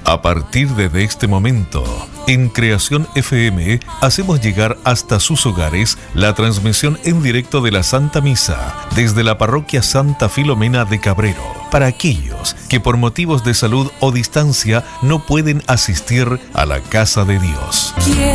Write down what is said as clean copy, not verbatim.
A partir de este momento, en Creación FM, hacemos llegar hasta sus hogares la transmisión en directo de la Santa Misa desde la Parroquia Santa Filomena de Cabrero, para aquellos que por motivos de salud o distancia no pueden asistir a la Casa de Dios.